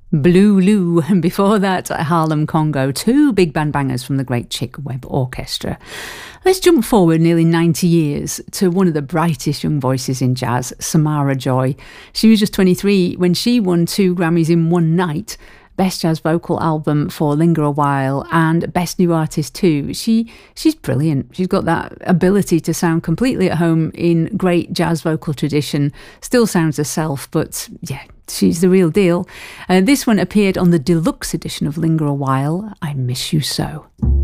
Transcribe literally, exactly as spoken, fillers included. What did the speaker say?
Blue Lou, and before that, Harlem Congo, two big band bangers from the great Chick Webb Orchestra. Let's jump forward nearly ninety years to one of the brightest young voices in jazz, Samara Joy. She was just twenty-three when she won two Grammys in one night. Best Jazz Vocal Album for Linger a While and Best New Artist too. She she's brilliant. She's got that ability to sound completely at home in great jazz vocal tradition. Still sounds herself, but yeah, she's the real deal. Uh, this one appeared on the deluxe edition of Linger a While, I Miss You So.